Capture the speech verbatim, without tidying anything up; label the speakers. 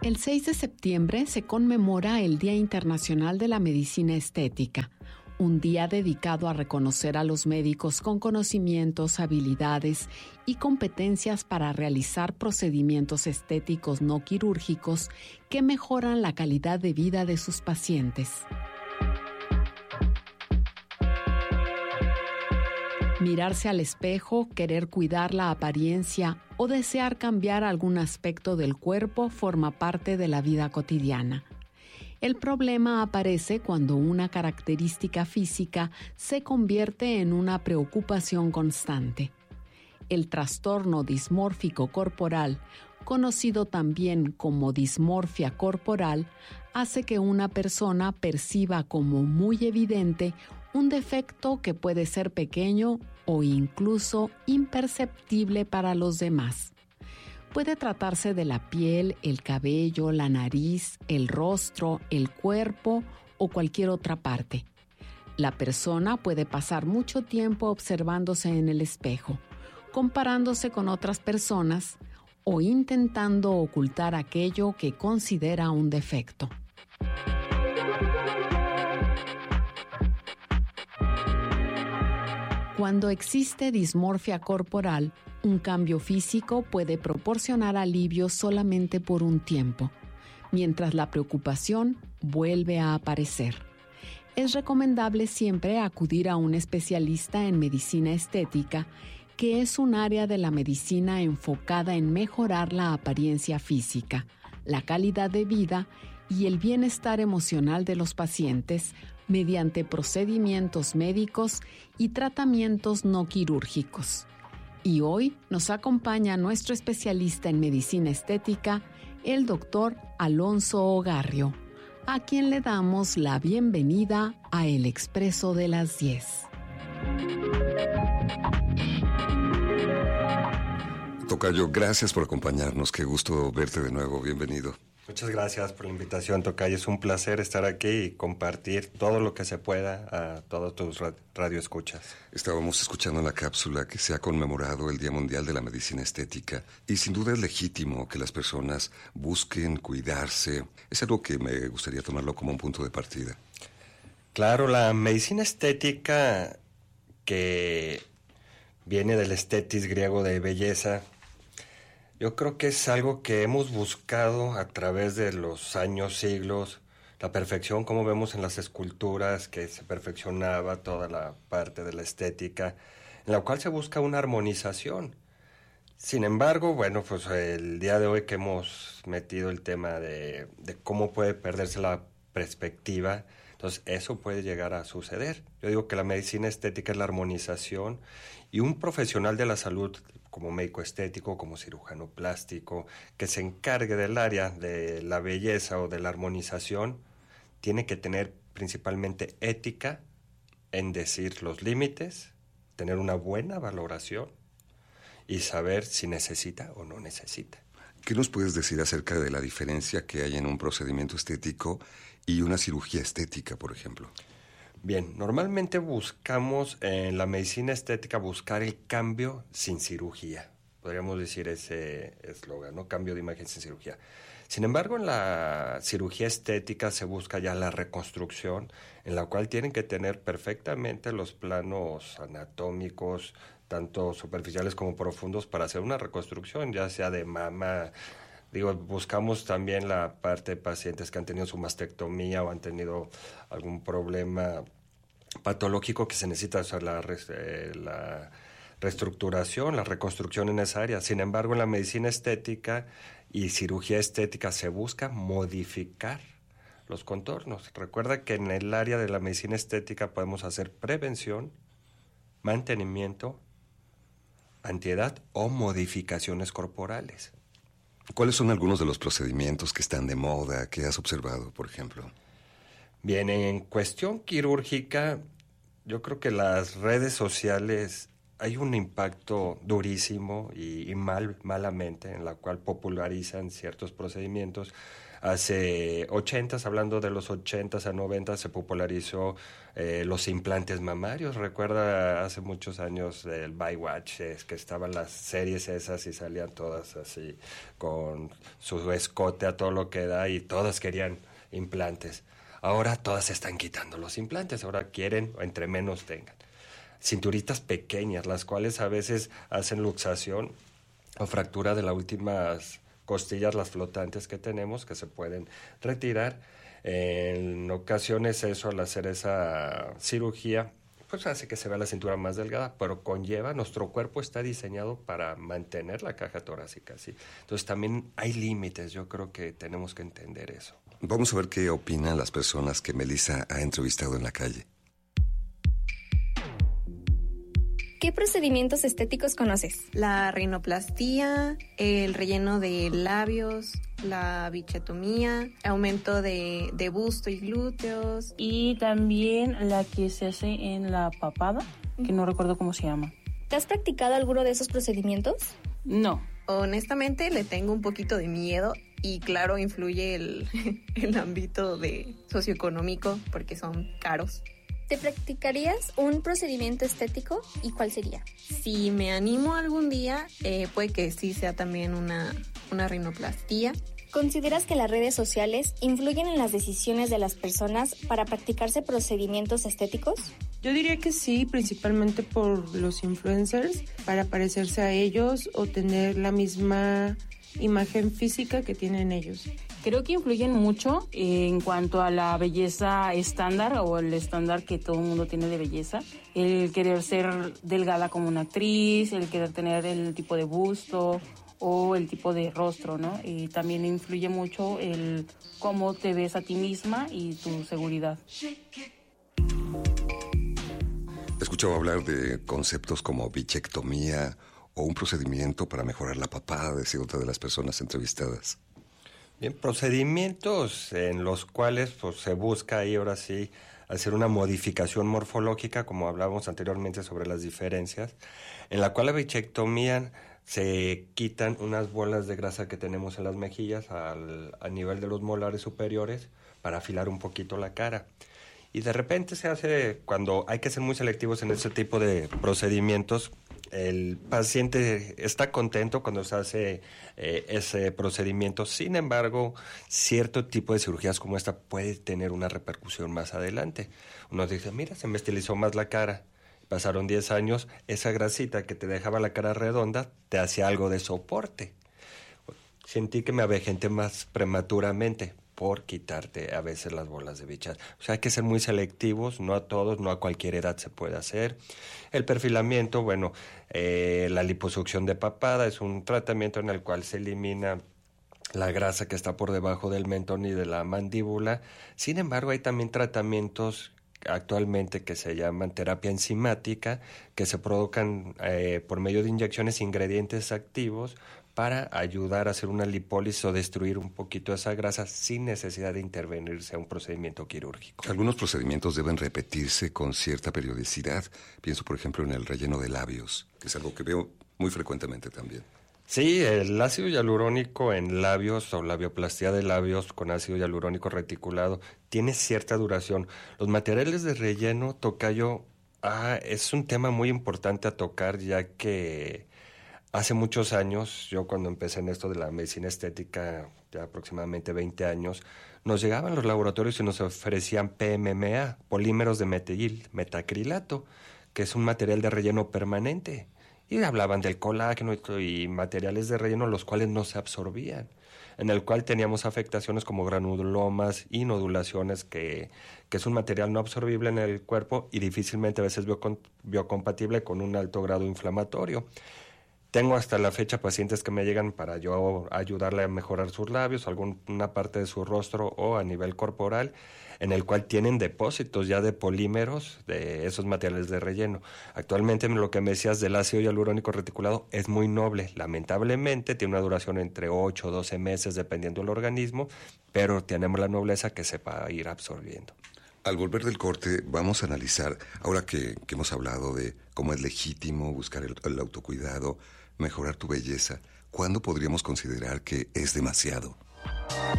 Speaker 1: El seis de septiembre se conmemora el Día Internacional de la Medicina Estética, un día dedicado a reconocer a los médicos con conocimientos, habilidades y competencias para realizar procedimientos estéticos no quirúrgicos que mejoran la calidad de vida de sus pacientes. Mirarse al espejo, querer cuidar la apariencia o desear cambiar algún aspecto del cuerpo forma parte de la vida cotidiana. El problema aparece cuando una característica física se convierte en una preocupación constante. El trastorno dismórfico corporal, conocido también como dismorfia corporal, hace que una persona perciba como muy evidente un defecto que puede ser pequeño o incluso imperceptible para los demás. Puede tratarse de la piel, el cabello, la nariz, el rostro, el cuerpo o cualquier otra parte. La persona puede pasar mucho tiempo observándose en el espejo, comparándose con otras personas o intentando ocultar aquello que considera un defecto. Cuando existe dismorfia corporal, un cambio físico puede proporcionar alivio solamente por un tiempo, mientras la preocupación vuelve a aparecer. Es recomendable siempre acudir a un especialista en medicina estética, que es un área de la medicina enfocada en mejorar la apariencia física, la calidad de vida y el bienestar emocional de los pacientes mediante procedimientos médicos y tratamientos no quirúrgicos. Y hoy nos acompaña nuestro especialista en medicina estética, el doctor Alonso Ogarrio, a quien le damos la bienvenida a El Expreso de las diez.
Speaker 2: Tocayo, gracias por acompañarnos. Qué gusto verte de nuevo. Bienvenido.
Speaker 3: Muchas gracias por la invitación, Tocayo. Es un placer estar aquí y compartir todo lo que se pueda a todos tus radioescuchas.
Speaker 2: Estábamos escuchando en la cápsula que se ha conmemorado el Día Mundial de la Medicina Estética y sin duda es legítimo que las personas busquen cuidarse. Es algo que me gustaría tomarlo como un punto de partida.
Speaker 3: Claro, la medicina estética, que viene del estetis griego de belleza, yo creo que es algo que hemos buscado a través de los años, siglos, la perfección, como vemos en las esculturas, que se perfeccionaba toda la parte de la estética, en la cual se busca una armonización. Sin embargo, bueno, pues el día de hoy que hemos metido el tema de, de cómo puede perderse la perspectiva, entonces eso puede llegar a suceder. Yo digo que la medicina estética es la armonización y un profesional de la salud, como médico estético, como cirujano plástico, que se encargue del área de la belleza o de la armonización, tiene que tener principalmente ética en decir los límites, tener una buena valoración y saber si necesita o no necesita.
Speaker 2: ¿Qué nos puedes decir acerca de la diferencia que hay en un procedimiento estético y una cirugía estética, por ejemplo?
Speaker 3: Bien, normalmente buscamos en la medicina estética buscar el cambio sin cirugía. Podríamos decir ese eslogan, ¿no? Cambio de imagen sin cirugía. Sin embargo, en la cirugía estética se busca ya la reconstrucción, en la cual tienen que tener perfectamente los planos anatómicos, tanto superficiales como profundos, para hacer una reconstrucción, ya sea de mama. Digo, buscamos también la parte de pacientes que han tenido su mastectomía o han tenido algún problema patológico que se necesita hacer la, eh, la reestructuración, la reconstrucción en esa área. Sin embargo, en la medicina estética y cirugía estética se busca modificar los contornos. Recuerda que en el área de la medicina estética podemos hacer prevención, mantenimiento, antiedad o modificaciones corporales.
Speaker 2: ¿Cuáles son algunos de los procedimientos que están de moda, que has observado, por ejemplo?
Speaker 3: Bien, en cuestión quirúrgica, yo creo que las redes sociales hay un impacto durísimo y, y mal, malamente, en la cual popularizan ciertos procedimientos. Hace ochentas, hablando de los ochentas a noventas, se popularizó eh, los implantes mamarios. Recuerda hace muchos años el Baywatch, es que estaban las series esas y salían todas así con su escote a todo lo que da y todas querían implantes. Ahora todas se están quitando los implantes, ahora quieren entre menos tengan. Cinturitas pequeñas, las cuales a veces hacen luxación o fractura de las últimas costillas, las flotantes que tenemos, que se pueden retirar. En ocasiones eso, al hacer esa cirugía, pues hace que se vea la cintura más delgada, pero conlleva, nuestro cuerpo está diseñado para mantener la caja torácica, ¿sí? Entonces también hay límites, yo creo que tenemos que entender eso.
Speaker 2: Vamos a ver qué opinan las personas que Melissa ha entrevistado en la calle.
Speaker 4: ¿Qué procedimientos estéticos conoces?
Speaker 5: La rinoplastía, el relleno de labios, la bichetomía, aumento de, de busto y glúteos.
Speaker 6: Y también la que se hace en la papada, que no recuerdo cómo se llama.
Speaker 4: ¿Te has practicado alguno de esos procedimientos?
Speaker 6: No.
Speaker 5: Honestamente le tengo un poquito de miedo y claro, influye el, el ámbito de socioeconómico porque son caros.
Speaker 4: ¿Te practicarías un procedimiento estético y cuál sería?
Speaker 5: Si me animo algún día, eh, puede que sí sea también una, una rinoplastía.
Speaker 4: ¿Consideras que las redes sociales influyen en las decisiones de las personas para practicarse procedimientos estéticos?
Speaker 7: Yo diría que sí, principalmente por los influencers, para parecerse a ellos o tener la misma imagen física que tienen ellos.
Speaker 6: Creo que influyen mucho en cuanto a la belleza estándar o el estándar que todo el mundo tiene de belleza. El querer ser delgada como una actriz, el querer tener el tipo de busto o el tipo de rostro, ¿no? Y también influye mucho el cómo te ves a ti misma y tu seguridad.
Speaker 2: He escuchado hablar de conceptos como bichectomía o un procedimiento para mejorar la papada, decía otra de las personas entrevistadas.
Speaker 3: Bien, procedimientos en los cuales pues, se busca ahí ahora sí hacer una modificación morfológica, como hablábamos anteriormente sobre las diferencias, en la cual la bichectomía se quitan unas bolas de grasa que tenemos en las mejillas al, a nivel de los molares superiores para afilar un poquito la cara. Y de repente se hace, cuando hay que ser muy selectivos en este tipo de procedimientos, el paciente está contento cuando se hace eh, ese procedimiento. Sin embargo, cierto tipo de cirugías como esta puede tener una repercusión más adelante. Uno dice, mira, se me estilizó más la cara. Pasaron diez años, esa grasita que te dejaba la cara redonda te hacía algo de soporte. Sentí que me avejenté más prematuramente por quitarte a veces las bolas de bichas. O sea, hay que ser muy selectivos, no a todos, no a cualquier edad se puede hacer. El perfilamiento, bueno, eh, la liposucción de papada es un tratamiento en el cual se elimina la grasa que está por debajo del mentón y de la mandíbula. Sin embargo, hay también tratamientos actualmente que se llaman terapia enzimática, que se provocan eh, por medio de inyecciones ingredientes activos para ayudar a hacer una lipólisis o destruir un poquito esa grasa sin necesidad de intervenirse a un procedimiento quirúrgico.
Speaker 2: Algunos procedimientos deben repetirse con cierta periodicidad. Pienso, por ejemplo, en el relleno de labios, que es algo que veo muy frecuentemente también.
Speaker 3: Sí, el ácido hialurónico en labios o labioplastía de labios con ácido hialurónico reticulado tiene cierta duración. Los materiales de relleno, tocayo, ah, es un tema muy importante a tocar, ya que hace muchos años, yo cuando empecé en esto de la medicina estética, ya aproximadamente veinte años, nos llegaban los laboratorios y nos ofrecían P M M A, polímeros de metil metacrilato, que es un material de relleno permanente. Y hablaban del colágeno y materiales de relleno los cuales no se absorbían, en el cual teníamos afectaciones como granulomas y nodulaciones, que, que es un material no absorbible en el cuerpo y difícilmente a veces biocom- biocompatible con un alto grado inflamatorio. Tengo hasta la fecha pacientes que me llegan para yo ayudarle a mejorar sus labios, alguna parte de su rostro o a nivel corporal, en el cual tienen depósitos ya de polímeros de esos materiales de relleno. Actualmente lo que me decías del ácido hialurónico reticulado es muy noble. Lamentablemente tiene una duración entre ocho o doce meses dependiendo del organismo, pero tenemos la nobleza que se va a ir absorbiendo.
Speaker 2: Al volver del corte, vamos a analizar, ahora que, que hemos hablado de cómo es legítimo buscar el, el autocuidado, mejorar tu belleza, ¿cuándo podríamos considerar que es demasiado?